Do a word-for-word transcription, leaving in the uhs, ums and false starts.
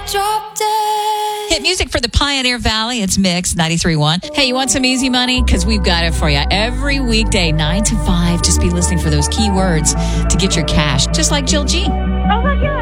Drop dead. Hit music for the Pioneer Valley. It's Mix ninety-three point one. Hey, you want some easy money? Because we've got it for you. Every weekday, nine to five. Just be listening for those keywords to get your cash, just like Jill G. Oh, my God.